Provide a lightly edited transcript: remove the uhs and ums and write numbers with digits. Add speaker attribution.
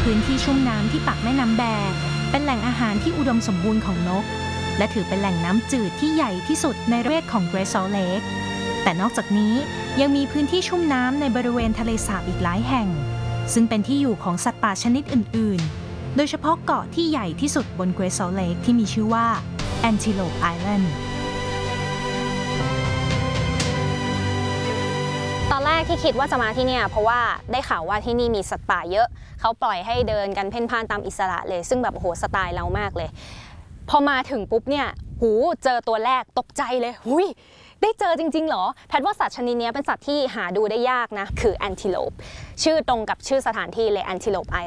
Speaker 1: พื้นที่ชุ่มน้ำที่ปากแม่น้ำแบร์เป็นแหล่งอาหารที่อุดมสมบูรณ์ของนกและถือเป็นแหล่งน้ำจืดที่ใหญ่ที่สุดในระเวกของ Great Salt Lake แต่นอกจากนี้ยังมีพื้นที่ชุ่มน้ำในบริเวณทะเลสาบอีกหลายแห่งซึ่งเป็นที่อยู่ของสัตว์ป่าชนิดอื่นๆโดยเฉพาะเกาะที่ใหญ่ที่สุดบน Great Salt Lake ที่มีชื่อว่า Antelope Island
Speaker 2: ตอนแรกที่คิดว่าจะมาที่เนี่ยเพราะว่าได้ข่าวว่าที่นี่มีสัตว์ป่าเยอะเขาปล่อยให้เดินกันเพ่นพ่านตามอิสระเลยซึ่งแบบโอ้โหสไตล์เรามากเลยพอมาถึงปุ๊บเนี่ยเจอตัวแรกตกใจเลยได้เจอจริงๆเหรอแพทว่าสัตว์ชนิดนี้เป็นสัตว์ที่หาดูได้ยากนะคือ Antelope ชื่อตรงกับชื่อสถานที่เลย Antelope Island